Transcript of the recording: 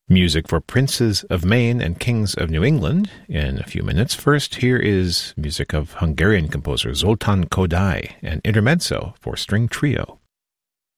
Music for Princes of Maine and Kings of New England in a few minutes. First, here is music of Hungarian composer Zoltán Kodály, an intermezzo for string trio.